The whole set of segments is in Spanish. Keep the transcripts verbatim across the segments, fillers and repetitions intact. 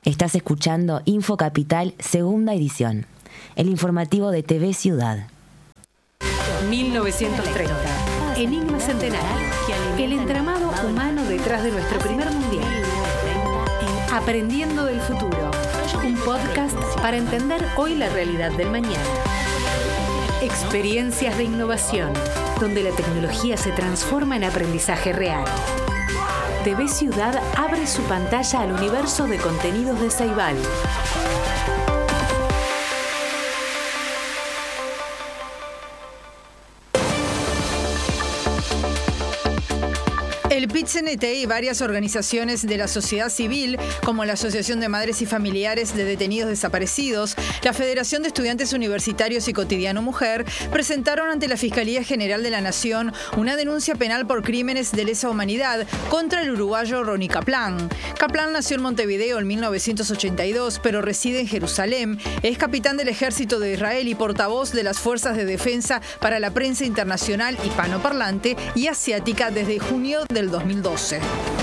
Estás escuchando Info Capital, segunda edición, el informativo de T V Ciudad. mil novecientos treinta. Enigma centenario. El entramado humano detrás de nuestro primer mundial. Aprendiendo del futuro. Un podcast para entender hoy la realidad del mañana. Experiencias de innovación, donde la tecnología se transforma en aprendizaje real. T V Ciudad abre su pantalla al universo de contenidos de Ceibal. El P I T C N T y varias organizaciones de la sociedad civil, como la Asociación de Madres y Familiares de Detenidos Desaparecidos, la Federación de Estudiantes Universitarios y Cotidiano Mujer, presentaron ante la Fiscalía General de la Nación una denuncia penal por crímenes de lesa humanidad contra el uruguayo Ronnie Kaplan. Kaplan nació en Montevideo en mil novecientos ochenta y dos, pero reside en Jerusalén. Es capitán del Ejército de Israel y portavoz de las Fuerzas de Defensa para la prensa internacional hispanoparlante y asiática desde junio del dos mil doce.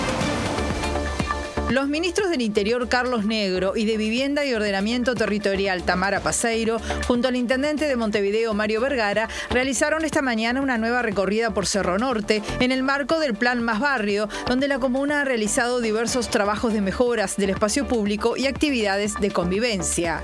Los ministros del Interior Carlos Negro y de Vivienda y Ordenamiento Territorial Tamara Paseiro, junto al intendente de Montevideo Mario Vergara, realizaron esta mañana una nueva recorrida por Cerro Norte en el marco del Plan Más Barrio, donde la comuna ha realizado diversos trabajos de mejoras del espacio público y actividades de convivencia.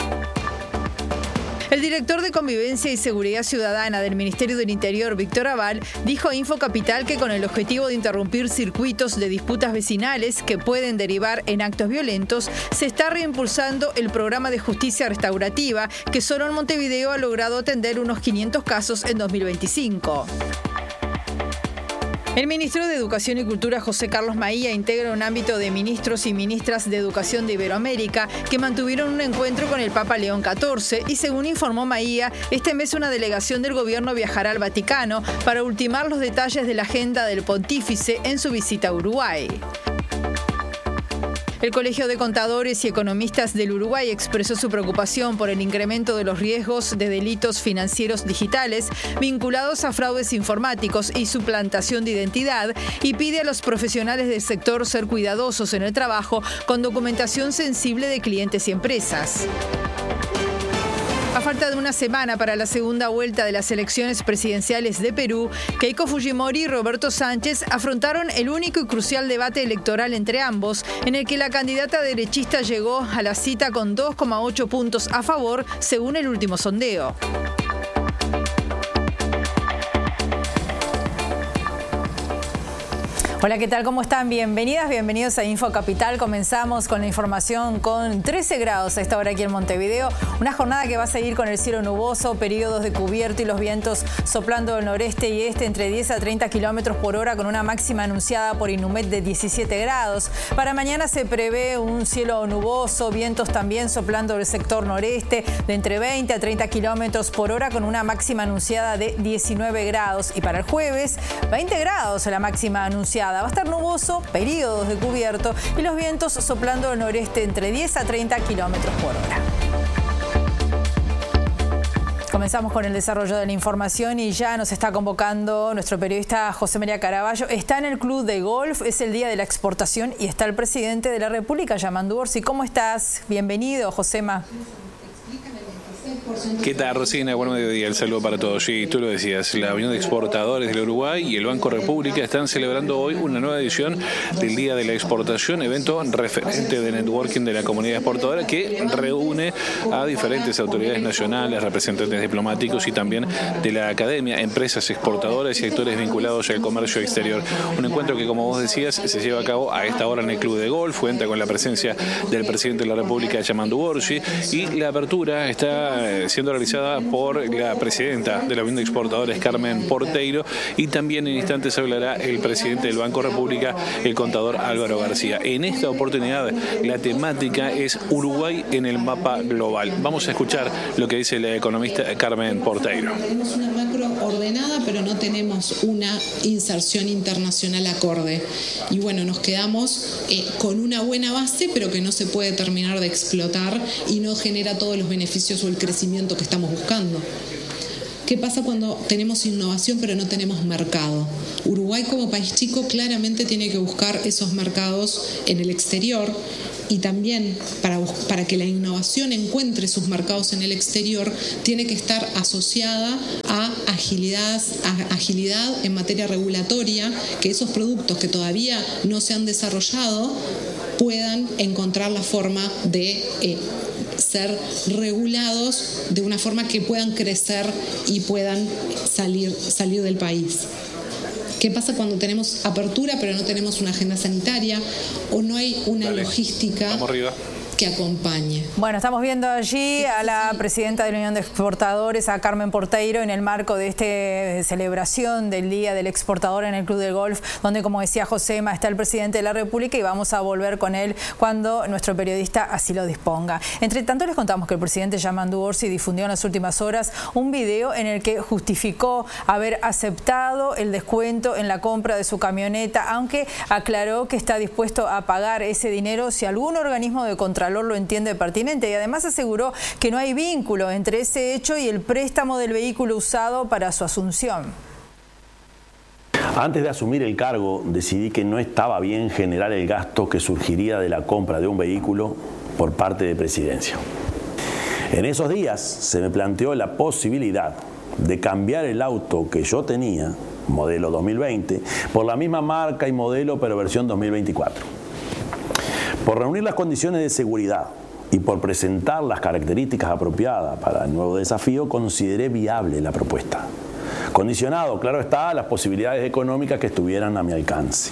El director de Convivencia y Seguridad Ciudadana del Ministerio del Interior, Víctor Aval, dijo a Info Capital que con el objetivo de interrumpir circuitos de disputas vecinales que pueden derivar en actos violentos, se está reimpulsando el programa de justicia restaurativa, que solo en Montevideo ha logrado atender unos quinientos casos en dos mil veinticinco. El ministro de Educación y Cultura, José Carlos Maía, integra un ámbito de ministros y ministras de Educación de Iberoamérica que mantuvieron un encuentro con el Papa León catorce y, según informó Maía, este mes una delegación del gobierno viajará al Vaticano para ultimar los detalles de la agenda del pontífice en su visita a Uruguay. El Colegio de Contadores y Economistas del Uruguay expresó su preocupación por el incremento de los riesgos de delitos financieros digitales vinculados a fraudes informáticos y suplantación de identidad y pide a los profesionales del sector ser cuidadosos en el trabajo con documentación sensible de clientes y empresas. A falta de una semana para la segunda vuelta de las elecciones presidenciales de Perú, Keiko Fujimori y Roberto Sánchez afrontaron el único y crucial debate electoral entre ambos, en el que la candidata derechista llegó a la cita con dos coma ocho puntos a favor, según el último sondeo. Hola, ¿qué tal? ¿Cómo están? Bienvenidas, bienvenidos a Info Capital. Comenzamos con la información con trece grados a esta hora aquí en Montevideo. Una jornada que va a seguir con el cielo nuboso, periodos de cubierto y los vientos soplando del noreste y este entre diez a treinta kilómetros por hora, con una máxima anunciada por Inumet de diecisiete grados. Para mañana se prevé un cielo nuboso, vientos también soplando del sector noreste de entre veinte a treinta kilómetros por hora, con una máxima anunciada de diecinueve grados. Y para el jueves, veinte grados la máxima anunciada. Va a estar nuboso, periodos de cubierto y los vientos soplando del noreste entre diez a treinta kilómetros por hora. Comenzamos con el desarrollo de la información y ya nos está convocando nuestro periodista José María Caraballo. Está en el club de golf, es el día de la exportación y está el presidente de la República, Yamandu Orsi. ¿Cómo estás? Bienvenido, Josema. ¿Qué tal, Rosina? Buen mediodía, el saludo para todos. Sí, tú lo decías, la Unión de Exportadores del Uruguay y el Banco República están celebrando hoy una nueva edición del Día de la Exportación, evento referente de networking de la comunidad exportadora que reúne a diferentes autoridades nacionales, representantes diplomáticos y también de la academia, empresas exportadoras y actores vinculados al comercio exterior. Un encuentro que, como vos decías, se lleva a cabo a esta hora en el Club de Golf, cuenta con la presencia del presidente de la República, Yamandu Orsi, y la apertura está siendo realizada por la presidenta de la Unión de Exportadores, Carmen Porteiro, y también en instantes hablará el presidente del Banco República, el contador Álvaro García. En esta oportunidad la temática es Uruguay en el mapa global. Vamos a escuchar lo que dice la economista Carmen Porteiro. Tenemos una macro ordenada, pero no tenemos una inserción internacional acorde. Y bueno, nos quedamos eh, con una buena base, pero que no se puede terminar de explotar y no genera todos los beneficios o el crecimiento que estamos buscando. ¿Qué pasa cuando tenemos innovación pero no tenemos mercado? Uruguay como país chico claramente tiene que buscar esos mercados en el exterior y también para, para que la innovación encuentre sus mercados en el exterior tiene que estar asociada a agilidad, a agilidad en materia regulatoria, que esos productos que todavía no se han desarrollado puedan encontrar la forma de eh, ser regulados de una forma que puedan crecer y puedan salir, salir del país. ¿Qué pasa cuando tenemos apertura pero no tenemos una agenda sanitaria o no hay una Dale. logística que acompañe? Bueno, estamos viendo allí a la presidenta de la Unión de Exportadores, a Carmen Porteiro, en el marco de esta celebración del Día del Exportador en el Club del Golf, donde, como decía Josema, está el presidente de la República y vamos a volver con él cuando nuestro periodista así lo disponga. Entre tanto, les contamos que el presidente Yamandu Orsi difundió en las últimas horas un video en el que justificó haber aceptado el descuento en la compra de su camioneta, aunque aclaró que está dispuesto a pagar ese dinero si algún organismo de control lo entiende pertinente, y además aseguró que no hay vínculo entre ese hecho y el préstamo del vehículo usado para su asunción. Antes de asumir el cargo, decidí que no estaba bien generar el gasto que surgiría de la compra de un vehículo por parte de Presidencia. En esos días se me planteó la posibilidad de cambiar el auto que yo tenía, modelo dos mil veinte, por la misma marca y modelo pero versión dos mil veinticuatro. Por reunir las condiciones de seguridad y por presentar las características apropiadas para el nuevo desafío, consideré viable la propuesta. Condicionado, claro está, a las posibilidades económicas que estuvieran a mi alcance.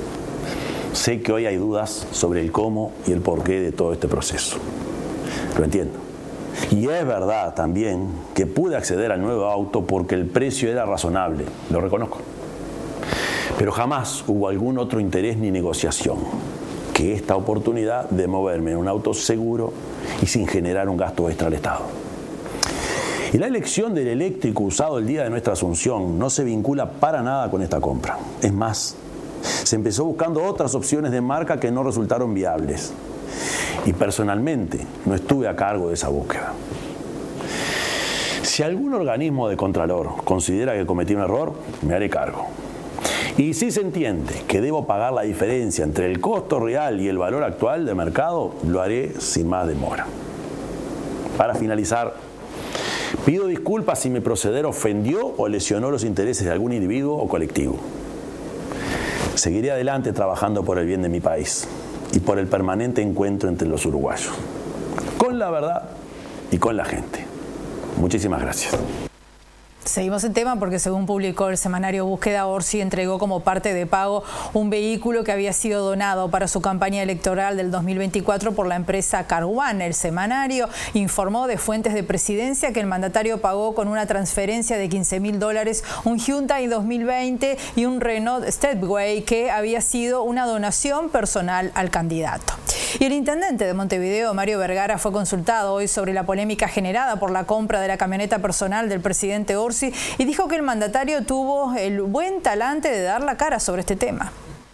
Sé que hoy hay dudas sobre el cómo y el porqué de todo este proceso. Lo entiendo. Y es verdad también que pude acceder al nuevo auto porque el precio era razonable, lo reconozco. Pero jamás hubo algún otro interés ni negociación que esta oportunidad de moverme en un auto seguro y sin generar un gasto extra al Estado. Y la elección del eléctrico usado el día de nuestra asunción no se vincula para nada con esta compra. Es más, se empezó buscando otras opciones de marca que no resultaron viables. Y personalmente no estuve a cargo de esa búsqueda. Si algún organismo de Contralor considera que cometí un error, me haré cargo. Y si se entiende que debo pagar la diferencia entre el costo real y el valor actual de mercado, lo haré sin más demora. Para finalizar, pido disculpas si mi proceder ofendió o lesionó los intereses de algún individuo o colectivo. Seguiré adelante trabajando por el bien de mi país y por el permanente encuentro entre los uruguayos, con la verdad y con la gente. Muchísimas gracias. Seguimos en tema porque, según publicó el semanario Búsqueda, Orsi entregó como parte de pago un vehículo que había sido donado para su campaña electoral del dos mil veinticuatro por la empresa Car One. El semanario informó de fuentes de Presidencia que el mandatario pagó con una transferencia de quince mil dólares un Hyundai dos mil veinte y un Renault Stepway que había sido una donación personal al candidato. Y el intendente de Montevideo, Mario Vergara, fue consultado hoy sobre la polémica generada por la compra de la camioneta personal del presidente Orsi y dijo que el mandatario tuvo el buen talante de dar la cara sobre este tema.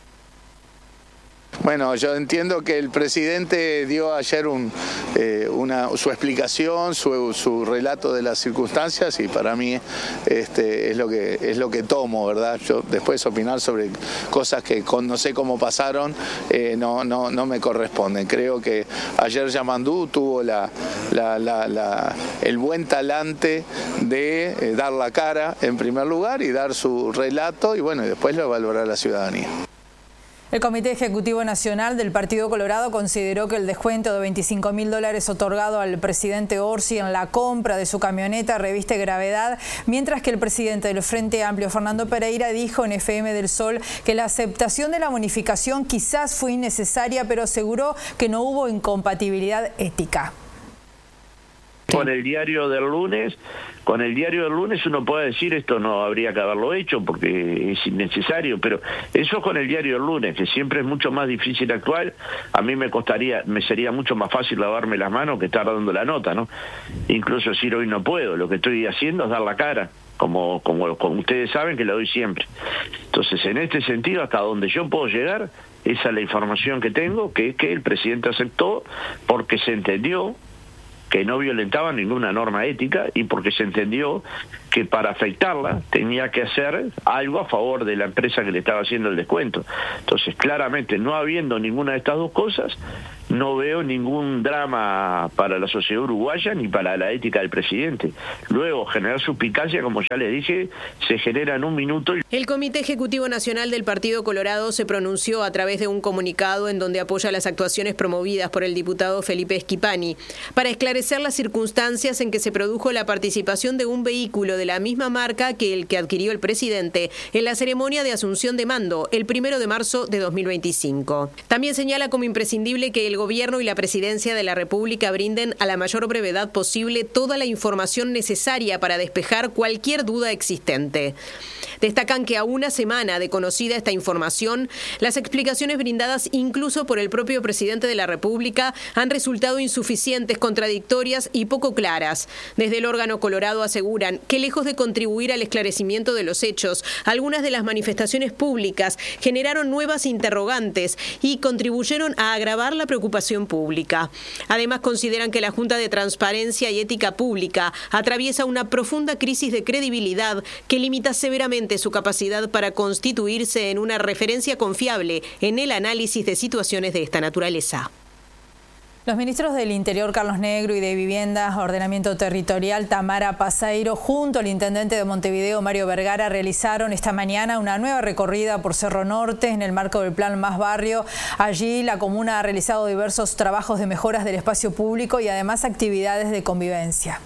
Bueno, yo entiendo que el presidente dio ayer un, eh, una, su explicación, su, su relato de las circunstancias, y para mí este, es, lo que, es lo que tomo, ¿verdad? Yo después opinar sobre cosas que con, no sé cómo pasaron, eh, no, no, no me corresponden. Creo que ayer Yamandu tuvo la, la, la, la, el buen talante de eh, dar la cara en primer lugar y dar su relato, y bueno, y después lo evaluará la ciudadanía. El Comité Ejecutivo Nacional del Partido Colorado consideró que el descuento de veinticinco mil dólares otorgado al presidente Orsi en la compra de su camioneta reviste gravedad, mientras que el presidente del Frente Amplio, Fernando Pereira, dijo en F M del Sol que la aceptación de la bonificación quizás fue innecesaria, pero aseguró que no hubo incompatibilidad ética. Con el diario del lunes, con el diario del lunes uno puede decir esto no habría que haberlo hecho porque es innecesario, pero eso con el diario del lunes, que siempre es mucho más difícil actuar. A mí me costaría, me sería mucho más fácil lavarme las manos que estar dando la nota, ¿no? Incluso decir hoy no puedo, lo que estoy haciendo es dar la cara, como, como, como ustedes saben que la doy siempre. Entonces, en este sentido, hasta donde yo puedo llegar, esa es la información que tengo, que es que el presidente aceptó porque se entendió que no violentaban ninguna norma ética y porque se entendió que para afectarla tenía que hacer algo a favor de la empresa que le estaba haciendo el descuento. Entonces, claramente, no habiendo ninguna de estas dos cosas, no veo ningún drama para la sociedad uruguaya ni para la ética del presidente. Luego, generar suspicacia, como ya les dije, se genera en un minuto. El Comité Ejecutivo Nacional del Partido Colorado se pronunció a través de un comunicado en donde apoya las actuaciones promovidas por el diputado Felipe Schipani para esclarecer las circunstancias en que se produjo la participación de un vehículo de la misma marca que el que adquirió el presidente en la ceremonia de asunción de mando el primero de marzo de dos mil veinticinco. También señala como imprescindible que el Gobierno y la Presidencia de la República brinden a la mayor brevedad posible toda la información necesaria para despejar cualquier duda existente. Destacan que a una semana de conocida esta información, las explicaciones brindadas incluso por el propio presidente de la República han resultado insuficientes, contradictorias y poco claras. Desde el órgano colorado aseguran que lejos de contribuir al esclarecimiento de los hechos, algunas de las manifestaciones públicas generaron nuevas interrogantes y contribuyeron a agravar la preocupación pública. Además, consideran que la Junta de Transparencia y Ética Pública atraviesa una profunda crisis de credibilidad que limita severamente su capacidad para constituirse en una referencia confiable en el análisis de situaciones de esta naturaleza. Los ministros del Interior, Carlos Negro, y de Vivienda, Ordenamiento Territorial, Tamara Paseiro, junto al intendente de Montevideo, Mario Vergara, realizaron esta mañana una nueva recorrida por Cerro Norte en el marco del Plan Más Barrio. Allí la comuna ha realizado diversos trabajos de mejoras del espacio público y además actividades de convivencia.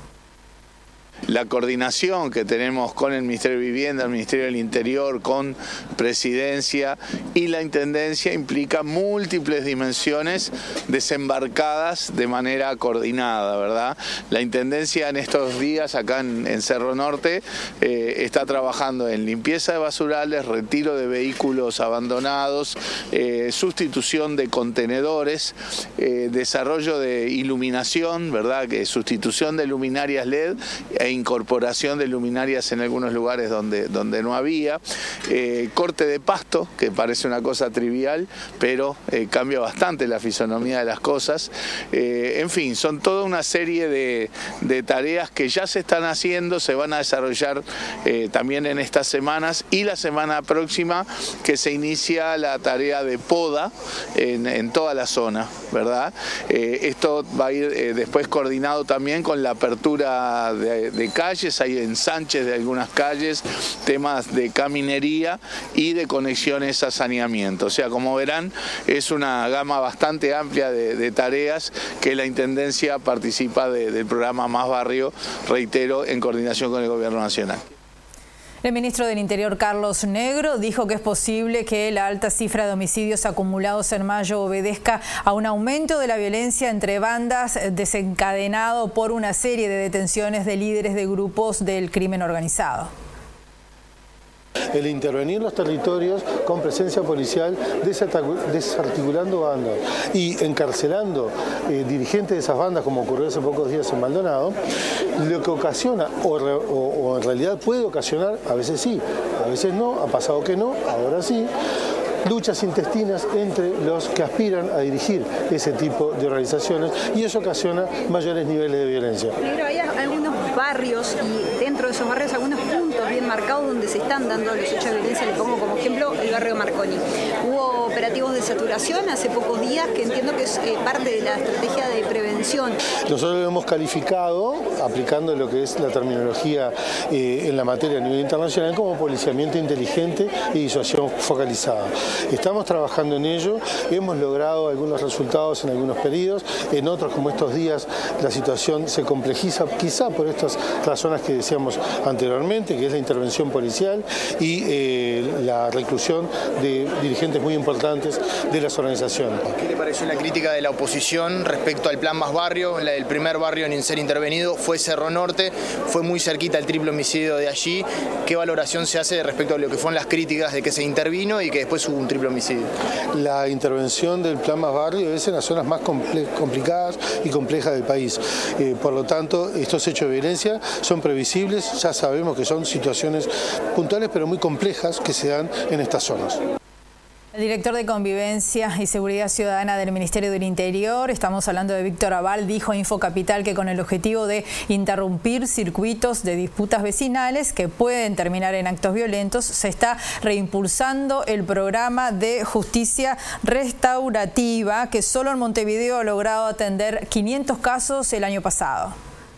La coordinación que tenemos con el Ministerio de Vivienda, el Ministerio del Interior, con Presidencia y la Intendencia implica múltiples dimensiones desembarcadas de manera coordinada, ¿verdad? La Intendencia en estos días acá en, en Cerro Norte eh, está trabajando en limpieza de basurales, retiro de vehículos abandonados, eh, sustitución de contenedores, eh, desarrollo de iluminación, ¿verdad? Que sustitución de luminarias L E D e incorporación de luminarias en algunos lugares donde, donde no había, eh, corte de pasto, que parece una cosa trivial, pero eh, cambia bastante la fisonomía de las cosas. Eh, en fin, son toda una serie de, de tareas que ya se están haciendo, se van a desarrollar eh, también en estas semanas y la semana próxima que se inicia la tarea de poda en, en toda la zona, ¿verdad? Eh, esto va a ir eh, después coordinado también con la apertura de, de calles, hay ensanches de algunas calles, temas de caminería y de conexiones a saneamiento. O sea, como verán, es una gama bastante amplia de, de tareas que la Intendencia participa de, del programa Más Barrio, reitero, en coordinación con el Gobierno Nacional. El ministro del Interior, Carlos Negro, dijo que es posible que la alta cifra de homicidios acumulados en mayo obedezca a un aumento de la violencia entre bandas desencadenado por una serie de detenciones de líderes de grupos del crimen organizado. El intervenir los territorios con presencia policial, desarticulando bandas y encarcelando eh, dirigentes de esas bandas, como ocurrió hace pocos días en Maldonado, lo que ocasiona, o, re, o, o en realidad puede ocasionar, a veces sí, a veces no, ha pasado que no, ahora sí, luchas intestinas entre los que aspiran a dirigir ese tipo de organizaciones y eso ocasiona mayores niveles de violencia. Pero hay algunos barrios y dentro de esos barrios algunos puntos bien marcados donde se están dando los hechos de violencia. Le pongo como ejemplo el barrio Marconi. Hubo operativos de saturación hace pocos días que entiendo que es eh, parte de la estrategia de prevención. Nosotros lo hemos calificado, aplicando lo que es la terminología eh, en la materia a nivel internacional, como policiamiento inteligente y disuasión focalizada. Estamos trabajando en ello, hemos logrado algunos resultados en algunos periodos, en otros como estos días la situación se complejiza quizá por estas razones que decíamos anteriormente, que es la intervención policial y eh, la reclusión de dirigentes muy importantes de las organizaciones. ¿Qué le pareció la crítica de la oposición respecto al plan Más Barrio? El primer barrio en ser intervenido fue Cerro Norte, fue muy cerquita el triple homicidio de allí. ¿Qué valoración se hace respecto a lo que fueron las críticas de que se intervino y que después hubo un triple homicidio? La intervención del plan Más Barrio es en las zonas más complicadas y complejas del país. Eh, por lo tanto, estos hechos de violencia son previsibles, ya sabemos que son situaciones puntuales pero muy complejas que se dan en estas zonas. El director de Convivencia y Seguridad Ciudadana del Ministerio del Interior, estamos hablando de Víctor Abal, dijo a Infocapital que con el objetivo de interrumpir circuitos de disputas vecinales que pueden terminar en actos violentos, se está reimpulsando el programa de justicia restaurativa que solo en Montevideo ha logrado atender quinientos casos el año pasado.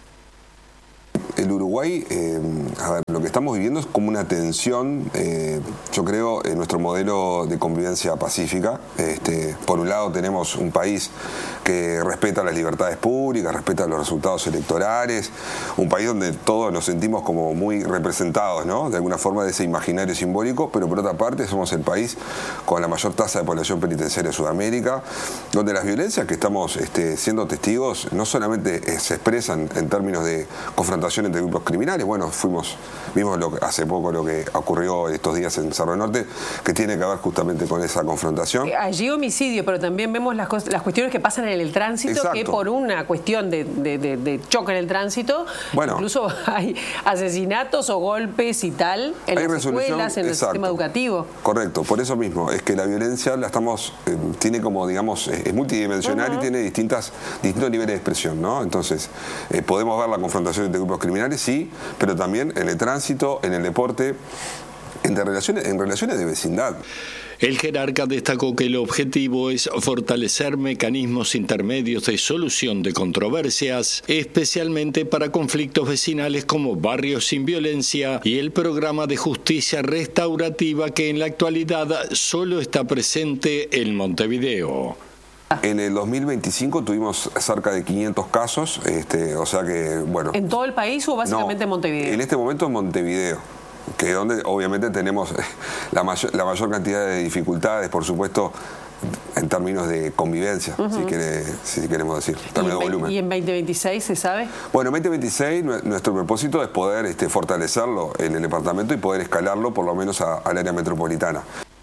El Uruguay, eh, a ver, lo que estamos viviendo es como una tensión, eh, yo creo, en nuestro modelo de convivencia pacífica. Este, por un lado tenemos un país que respeta las libertades públicas, respeta los resultados electorales, un país donde todos nos sentimos como muy representados, ¿no? De alguna forma de ese imaginario simbólico, pero por otra parte somos el país con la mayor tasa de población penitenciaria de Sudamérica, donde las violencias que estamos este, siendo testigos no solamente eh, se expresan en términos de confrontación entre grupos criminales. Bueno, fuimos, vimos lo que, hace poco lo que ocurrió estos días en Cerro Norte, que tiene que ver justamente con esa confrontación. Allí homicidio, pero también vemos las, las cuestiones que pasan en el tránsito. Exacto. Que por una cuestión de, de, de, de choque en el tránsito, bueno, incluso hay asesinatos o golpes y tal en las escuelas, en el exacto. sistema educativo. Correcto, por eso mismo, es que la violencia la estamos, eh, tiene como, digamos, es multidimensional uh-huh. y tiene distintas, distintos niveles de expresión, ¿no? Entonces, eh, podemos ver la confrontación entre grupos criminales, sí, pero también en el tránsito, en el deporte, en relaciones, en relaciones de vecindad. El jerarca destacó que el objetivo es fortalecer mecanismos intermedios de solución de controversias, especialmente para conflictos vecinales como Barrios sin Violencia y el programa de justicia restaurativa que en la actualidad solo está presente en Montevideo. En el dos mil veinticinco tuvimos cerca de quinientos casos, este, o sea que, bueno... ¿En todo el país o básicamente no, en Montevideo? En este momento en Montevideo, que es donde obviamente tenemos la mayor, la mayor cantidad de dificultades, por supuesto, en términos de convivencia, uh-huh. si, quiere, si queremos decir, en términos de volumen. ¿Y en veinte veintiséis se sabe? Bueno, en veinte veintiséis nuestro propósito es poder este, fortalecerlo en el departamento y poder escalarlo por lo menos a, al área metropolitana.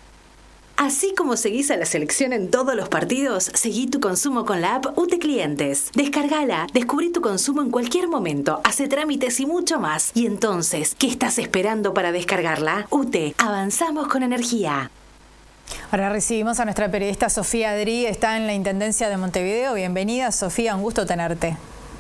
Así como seguís a la selección en todos los partidos, seguí tu consumo con la app U T E Clientes. Descargala, descubrí tu consumo en cualquier momento, hace trámites y mucho más. Y entonces, ¿qué estás esperando para descargarla? U T E, avanzamos con energía. Ahora recibimos a nuestra periodista Sofía Adri, está en la Intendencia de Montevideo. Bienvenida, Sofía, un gusto tenerte.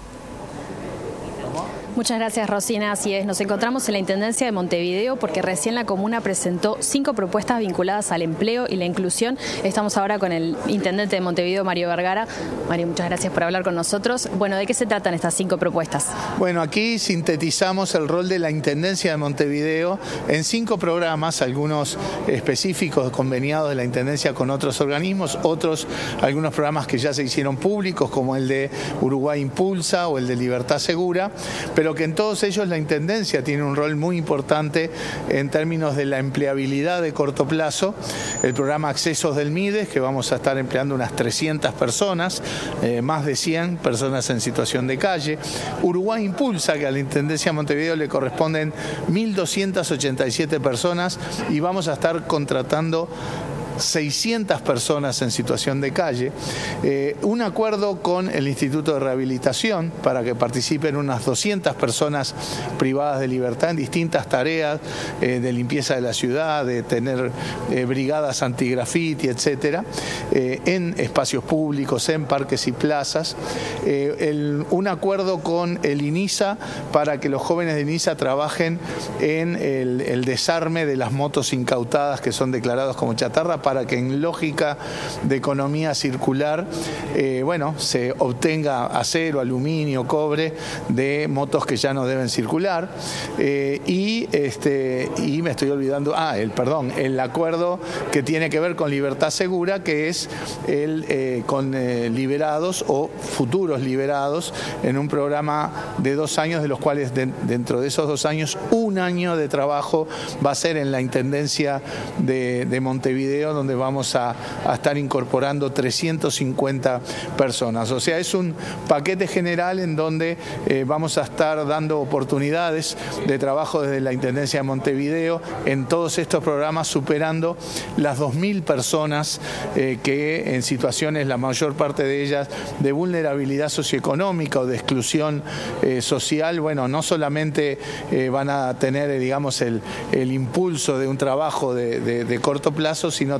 Muchas gracias, Rosina. Así es, nos encontramos en la Intendencia de Montevideo porque recién la comuna presentó cinco propuestas vinculadas al empleo y la inclusión. Estamos ahora con el intendente de Montevideo, Mario Vergara. Mario, muchas gracias por hablar con nosotros. Bueno, ¿de qué se tratan estas cinco propuestas? Bueno, aquí sintetizamos el rol de la Intendencia de Montevideo en cinco programas, algunos específicos conveniados de la Intendencia con otros organismos, otros, algunos programas que ya se hicieron públicos, como el de Uruguay Impulsa o el de Libertad Segura, pero que en todos ellos la Intendencia tiene un rol muy importante en términos de la empleabilidad de corto plazo. El programa Accesos del MIDES, que vamos a estar empleando unas trescientas personas, eh, más de cien personas en situación de calle. Uruguay Impulsa, que a la Intendencia de Montevideo le corresponden mil doscientas ochenta y siete personas y vamos a estar contratando seiscientas personas en situación de calle, eh, un acuerdo con el Instituto de Rehabilitación para que participen unas doscientas personas privadas de libertad en distintas tareas eh, de limpieza de la ciudad, de tener eh, brigadas antigrafiti, etcétera, eh, en espacios públicos, en parques y plazas, eh, el, un acuerdo con el INISA para que los jóvenes de INISA trabajen en el, el desarme de las motos incautadas que son declarados como chatarra, para que en lógica de economía circular, eh, bueno, se obtenga acero, aluminio, cobre de motos que ya no deben circular. Eh, y, este, y me estoy olvidando, ah, el, perdón, el acuerdo que tiene que ver con Libertad Segura, que es el eh, con eh, liberados o futuros liberados en un programa de dos años, de los cuales de, dentro de esos dos años, un año de trabajo va a ser en la Intendencia de, de Montevideo, donde vamos a, a estar incorporando trescientas cincuenta personas. O sea, es un paquete general en donde eh, vamos a estar dando oportunidades de trabajo desde la Intendencia de Montevideo en todos estos programas, superando las dos mil personas eh, que en situaciones, la mayor parte de ellas, de vulnerabilidad socioeconómica o de exclusión eh, social, bueno, no solamente eh, van a tener, eh, digamos, el, el impulso de un trabajo de, de, de corto plazo, sino también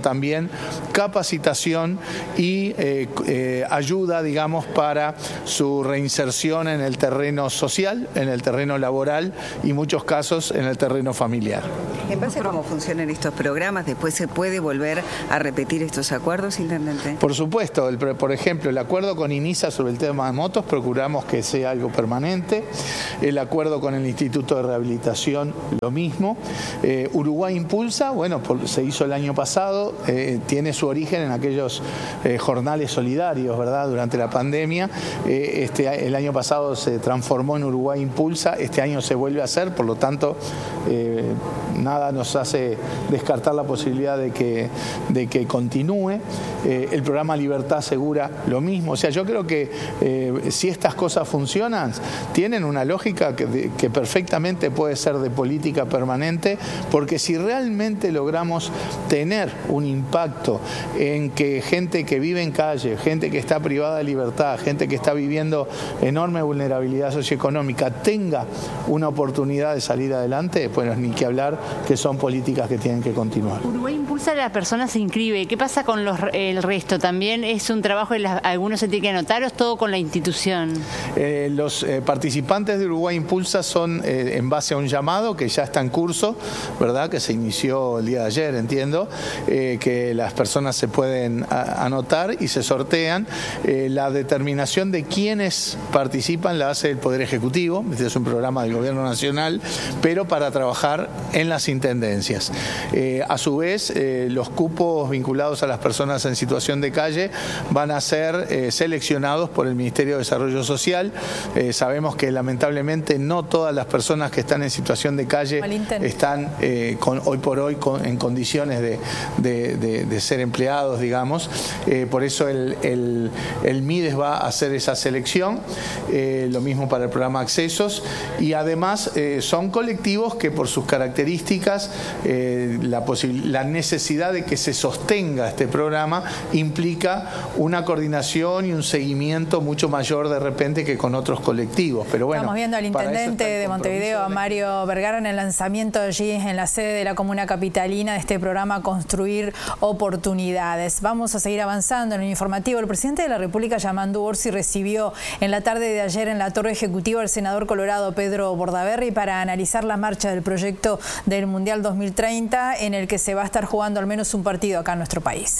también capacitación y eh, eh, ayuda, digamos, para su reinserción en el terreno social, en el terreno laboral y en muchos casos en el terreno familiar. En base a cómo funcionan estos programas, ¿después se puede volver a repetir estos acuerdos, intendente? Por supuesto, el, por ejemplo, el acuerdo con INISA sobre el tema de motos, procuramos que sea algo permanente. El acuerdo con el Instituto de Rehabilitación, lo mismo. Eh, Uruguay Impulsa, bueno, por, se hizo el año pasado, eh, tiene su origen en aquellos eh, jornales solidarios, ¿verdad? Durante la pandemia. Eh, este, el año pasado se transformó en Uruguay Impulsa, este año se vuelve a hacer, por lo tanto, eh, nada nos hace descartar la posibilidad de que, de que continúe. Eh, el programa Libertad Segura, lo mismo. O sea, yo creo que eh, si estas cosas funcionan, tienen una lógica que, de, que perfectamente puede ser de política permanente, porque si realmente logramos tener un impacto en que gente que vive en calle, gente que está privada de libertad, gente que está viviendo enorme vulnerabilidad socioeconómica, tenga una oportunidad de salir adelante, bueno, ni que hablar que son políticas que tienen que continuar. Uruguay Impulsa, la persona se inscribe. ¿Qué pasa con los, el resto? ¿También es un trabajo de las, algunos se tienen que anotar o es todo con la institución? Eh, los eh, participantes de Uruguay Impulsa son eh, en base a un llamado que ya está en curso, ¿verdad? Que se inició el día de ayer, entiendo, eh, que las personas se pueden a, anotar y se sortean. Eh, la determinación de quiénes participan la hace el Poder Ejecutivo, este es un programa del Gobierno Nacional, pero para trabajar en las intendencias. Eh, a su vez, eh, los cupos vinculados a las personas en situación de calle van a ser eh, seleccionados por el Ministerio de Desarrollo Social. Eh, sabemos que lamentablemente no todas las personas que están en situación de calle están eh, con, hoy por hoy con, en condiciones de, de, de, de ser empleados, digamos. Eh, por eso el, el, el MIDES va a hacer esa selección, eh, lo mismo para el programa Accesos, y además eh, son colectivos que por sus características, eh, la, la necesidad de que se sostenga este programa implica una coordinación y un seguimiento mucho mayor de repente que con otros colectivos. Pero bueno, estamos viendo al intendente de Montevideo, a Mario Vergara, en el lanzamiento allí en la sede de la comuna capitalina de este programa Construir Oportunidades. Vamos a seguir avanzando en el informativo. El presidente de la República, Yamandu Orsi, recibió en la tarde de ayer en la Torre Ejecutiva al senador colorado Pedro Bordaberry para analizar la marcha del proyecto del Mundial dos mil treinta, en el que se va a estar jugando al menos un partido acá en nuestro país.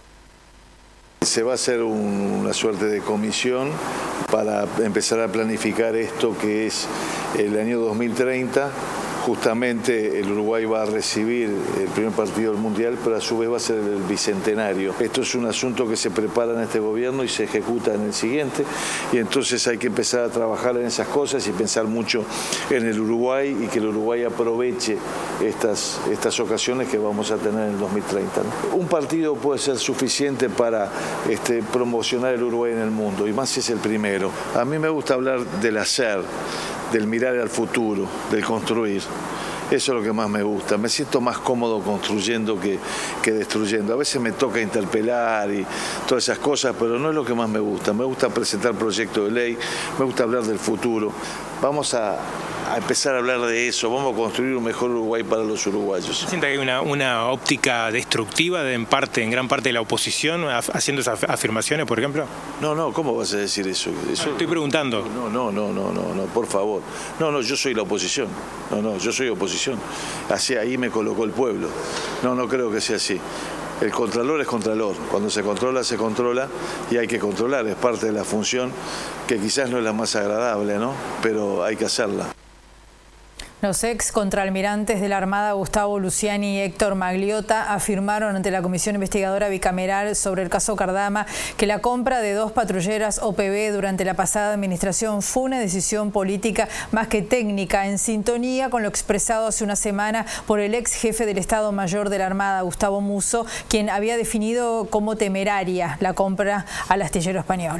Se va a hacer un, una suerte de comisión para empezar a planificar esto que es el año dos mil treinta. Justamente el Uruguay va a recibir el primer partido del Mundial, pero a su vez va a ser el bicentenario. Esto es un asunto que se prepara en este gobierno y se ejecuta en el siguiente, y entonces hay que empezar a trabajar en esas cosas y pensar mucho en el Uruguay y que el Uruguay aproveche estas, estas ocasiones que vamos a tener en el dos mil treinta, ¿no? Un partido puede ser suficiente para este, promocionar el Uruguay en el mundo, y más si es el primero. A mí me gusta hablar del hacer, del mirar al futuro, del construir. Eso es lo que más me gusta. Me siento más cómodo construyendo que, que destruyendo. A veces me toca interpelar y todas esas cosas, pero no es lo que más me gusta. Me gusta presentar proyectos de ley, me gusta hablar del futuro. Vamos a, a empezar a hablar de eso, vamos a construir un mejor Uruguay para los uruguayos. ¿Siente que hay una, una óptica destructiva de, en, parte, en gran parte de la oposición haciendo esas afirmaciones, por ejemplo? No, no, ¿cómo vas a decir eso? eso Estoy preguntando. No, no, no, no, no, no, por favor. No, no, yo soy la oposición. No, no, yo soy oposición. Así ahí me colocó el pueblo. No, no creo que sea así. El contralor es contralor, cuando se controla, se controla y hay que controlar, es parte de la función que quizás no es la más agradable, ¿no? Pero hay que hacerla. Los ex contraalmirantes de la Armada Gustavo Luciani y Héctor Magliota afirmaron ante la Comisión Investigadora Bicameral sobre el caso Cardama que la compra de dos patrulleras O P B durante la pasada administración fue una decisión política más que técnica, en sintonía con lo expresado hace una semana por el ex jefe del Estado Mayor de la Armada, Gustavo Musso, quien había definido como temeraria la compra al astillero español.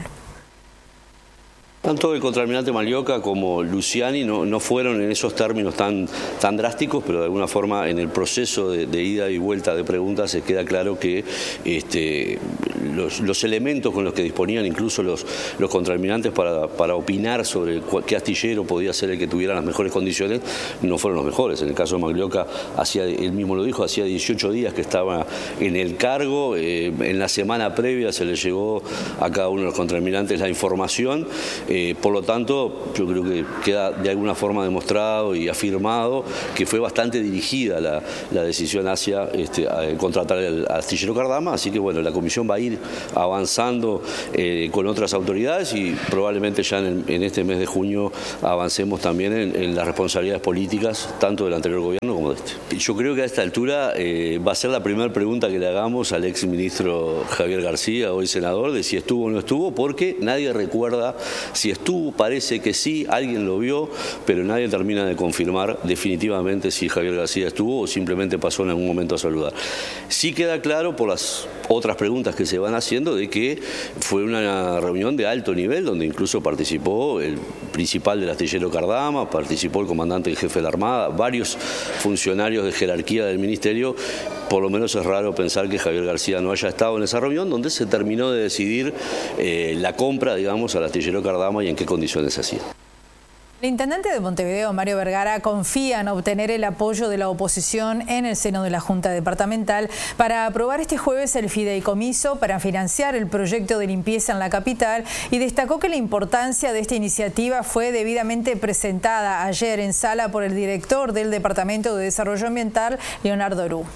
Tanto el contraalmirante Magliota como Luciani no, no fueron en esos términos tan, tan drásticos, pero de alguna forma en el proceso de, de ida y vuelta de preguntas se queda claro que este, los, los elementos con los que disponían incluso los, los contraalmirantes para, para opinar sobre qué astillero podía ser el que tuviera las mejores condiciones, no fueron los mejores. En el caso de Maglioca, hacía, él mismo lo dijo, hacía dieciocho días que estaba en el cargo, eh, en la semana previa se le llegó a cada uno de los contraalmirantes la información, eh, por lo tanto yo creo que queda de alguna forma demostrado y afirmado que fue bastante dirigida la, la decisión hacia este, a contratar al astillero Cardama, así que bueno, la comisión va a ir avanzando eh, con otras autoridades y probablemente ya en, en este mes de junio avancemos también en, en las responsabilidades políticas tanto del anterior gobierno como de este. Yo creo que a esta altura eh, va a ser la primera pregunta que le hagamos al ex ministro Javier García, hoy senador, de si estuvo o no estuvo, porque nadie recuerda si estuvo, parece que sí, alguien lo vio, pero nadie termina de confirmar definitivamente si Javier García estuvo o simplemente pasó en algún momento a saludar. Sí queda claro por las otras preguntas que se van haciendo de que fue una reunión de alto nivel donde incluso participó el principal del astillero Cardama, participó el comandante en jefe de la Armada, varios funcionarios de jerarquía del ministerio. Por lo menos es raro pensar que Javier García no haya estado en esa reunión donde se terminó de decidir eh, la compra, digamos, al astillero Cardama y en qué condiciones se hacía. El intendente de Montevideo, Mario Vergara, confía en obtener el apoyo de la oposición en el seno de la Junta Departamental para aprobar este jueves el fideicomiso para financiar el proyecto de limpieza en la capital y destacó que la importancia de esta iniciativa fue debidamente presentada ayer en sala por el director del Departamento de Desarrollo Ambiental, Leonardo Eru.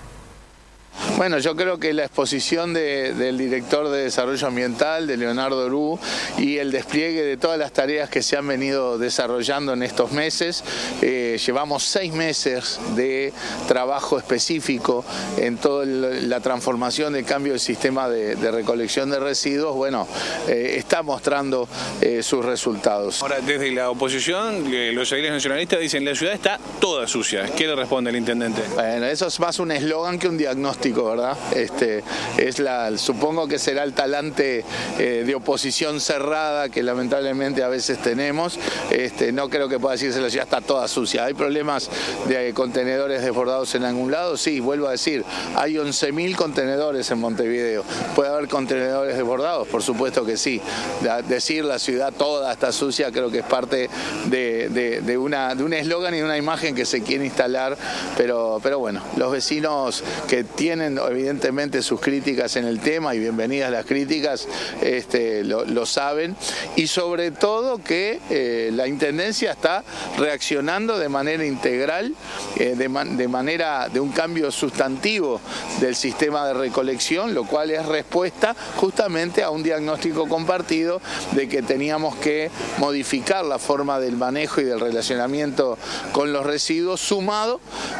Bueno, yo creo que la exposición de, del director de Desarrollo Ambiental, de Leonardo Eru, y el despliegue de todas las tareas que se han venido desarrollando en estos meses, eh, llevamos seis meses de trabajo específico en toda la transformación del cambio del sistema de, de recolección de residuos, bueno, eh, está mostrando eh, sus resultados. Ahora, desde la oposición, eh, los ediles nacionalistas dicen la ciudad está toda sucia. ¿Qué le responde el intendente? Bueno, eso es más un eslogan que un diagnóstico, ¿verdad? Este, es la, supongo que será el talante eh, de oposición cerrada que lamentablemente a veces tenemos. Este, no creo que pueda decirse la ciudad está toda sucia. ¿Hay problemas de contenedores desbordados en algún lado? Sí, vuelvo a decir, hay once mil contenedores en Montevideo. ¿Puede haber contenedores desbordados? Por supuesto que sí. Decir la ciudad toda está sucia creo que es parte de, de, de una de un eslogan y de una imagen que se quiere instalar, pero, pero bueno, los vecinos que tienen evidentemente sus críticas en el tema, y bienvenidas las críticas, este, lo, lo saben, y sobre todo que eh, la Intendencia está reaccionando de manera integral, eh, de, man, de manera de un cambio sustantivo del sistema de recolección, lo cual es respuesta justamente a un diagnóstico compartido de que teníamos que modificar la forma del manejo y del relacionamiento con los residuos, sumado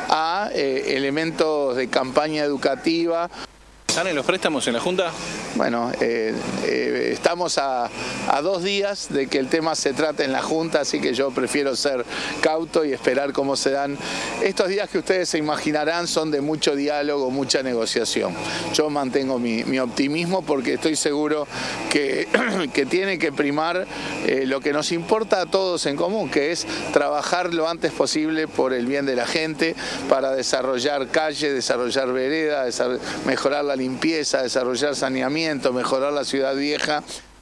a eh, elementos de campaña educativa. ¿Están en los préstamos en la Junta? Bueno, eh, eh, estamos a, a dos días de que el tema se trate en la Junta, así que yo prefiero ser cauto y esperar cómo se dan. Estos días que ustedes se imaginarán son de mucho diálogo, mucha negociación. Yo mantengo mi, mi optimismo porque estoy seguro que, que tiene que primar eh, lo que nos importa a todos en común, que es trabajar lo antes posible por el bien de la gente, para desarrollar calle, desarrollar vereda, desarrollar, mejorar la limpieza, desarrollar saneamiento, mejorar la ciudad vieja.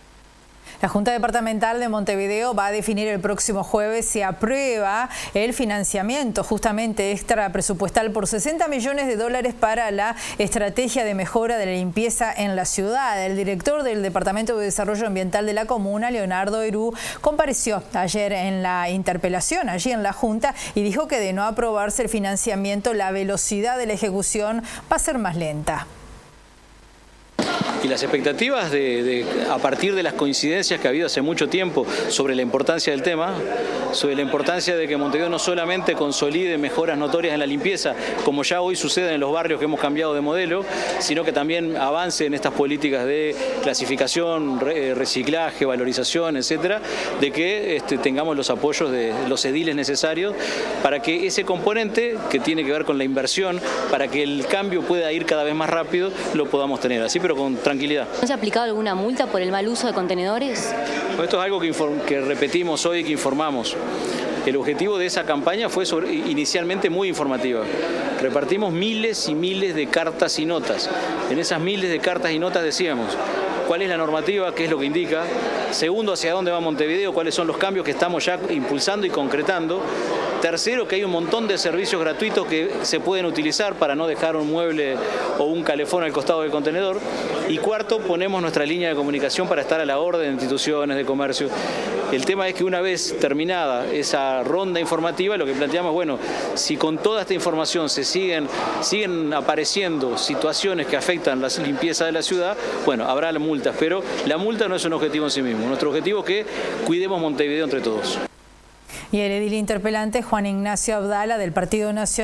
La Junta Departamental de Montevideo va a definir el próximo jueves si aprueba el financiamiento justamente extra presupuestal por sesenta millones de dólares para la estrategia de mejora de la limpieza en la ciudad. El director del Departamento de Desarrollo Ambiental de la Comuna, Leonardo Eru, compareció ayer en la interpelación allí en la Junta y dijo que de no aprobarse el financiamiento, la velocidad de la ejecución va a ser más lenta. Y las expectativas de, de, a partir de las coincidencias que ha habido hace mucho tiempo sobre la importancia del tema, sobre la importancia de que Montevideo no solamente consolide mejoras notorias en la limpieza, como ya hoy sucede en los barrios que hemos cambiado de modelo, sino que también avance en estas políticas de clasificación, re, reciclaje, valorización, etcétera, de que este, tengamos los apoyos de los ediles necesarios para que ese componente que tiene que ver con la inversión, para que el cambio pueda ir cada vez más rápido, lo podamos tener así, pero con tranquilidad. ¿No se ha aplicado alguna multa por el mal uso de contenedores? Esto es algo que, que repetimos hoy y que informamos. El objetivo de esa campaña fue sobre, inicialmente muy informativa. Repartimos miles y miles de cartas y notas. En esas miles de cartas y notas decíamos cuál es la normativa, qué es lo que indica. Segundo, hacia dónde va Montevideo, cuáles son los cambios que estamos ya impulsando y concretando. Tercero, que hay un montón de servicios gratuitos que se pueden utilizar para no dejar un mueble o un calefón al costado del contenedor. Y cuarto, ponemos nuestra línea de comunicación para estar a la orden de instituciones, de comercio. El tema es que una vez terminada esa ronda informativa, lo que planteamos, bueno, si con toda esta información se siguen, siguen apareciendo situaciones que afectan la limpieza de la ciudad, bueno, habrá multas, pero la multa no es un objetivo en sí mismo. Nuestro objetivo es que cuidemos Montevideo entre todos. Y el edil interpelante Juan Ignacio Abdala del Partido Nacional